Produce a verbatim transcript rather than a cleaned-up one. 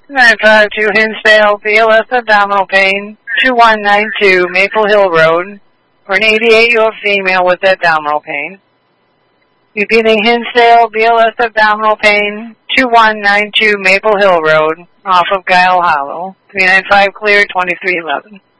nine five two Hinsdale, B L S abdominal pain, two one nine two Maple Hill Road, for an eighty-eight-year-old female with abdominal pain. Repeating Hinsdale, B L S abdominal pain, two one nine two Maple Hill Road, off of Guile Hollow, three nine five clear, twenty-three eleven.